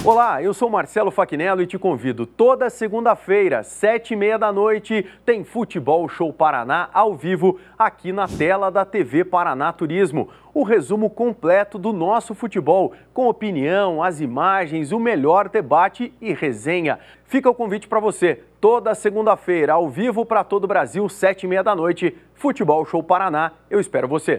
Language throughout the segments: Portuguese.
Olá, eu sou Marcelo Fachinello e te convido toda segunda-feira, 7h30 da noite, tem Futebol Show Paraná ao vivo aqui na tela da TV Paraná Turismo. O resumo completo do nosso futebol, com opinião, as imagens, o melhor debate e resenha. Fica o convite para você, toda segunda-feira, ao vivo para todo o Brasil, 7h30 da noite, Futebol Show Paraná. Eu espero você.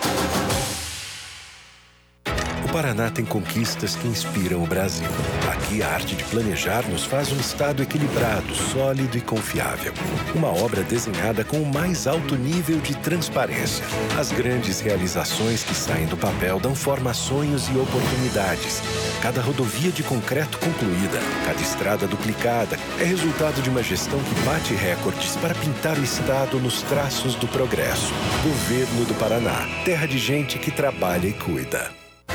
O Paraná tem conquistas que inspiram o Brasil. Aqui, a arte de planejar nos faz um estado equilibrado, sólido e confiável. Uma obra desenhada com o mais alto nível de transparência. As grandes realizações que saem do papel dão forma a sonhos e oportunidades. Cada rodovia de concreto concluída, cada estrada duplicada, é resultado de uma gestão que bate recordes para pintar o estado nos traços do progresso. Governo do Paraná, terra de gente que trabalha e cuida.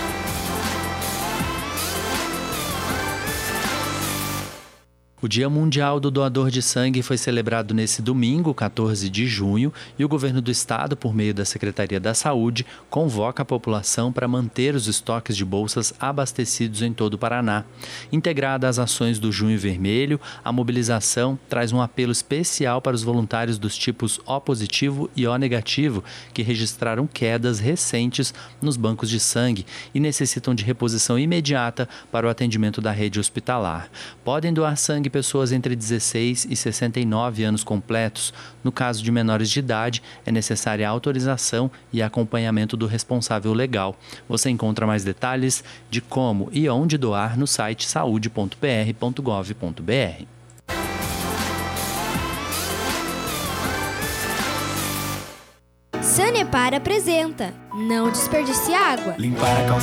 O Dia Mundial do Doador de Sangue foi celebrado nesse domingo, 14 de junho, e o governo do estado, por meio da Secretaria da Saúde, convoca a população para manter os estoques de bolsas abastecidos em todo o Paraná. Integrada às ações do Junho Vermelho, a mobilização traz um apelo especial para os voluntários dos tipos O positivo e O negativo, que registraram quedas recentes nos bancos de sangue e necessitam de reposição imediata para o atendimento da rede hospitalar. Podem doar sangue pessoas entre 16 e 69 anos completos. No caso de menores de idade, é necessária a autorização e acompanhamento do responsável legal. Você encontra mais detalhes de como e onde doar no site saude.pr.gov.br. Sanepar apresenta Não Desperdice Água. Limpar a calçada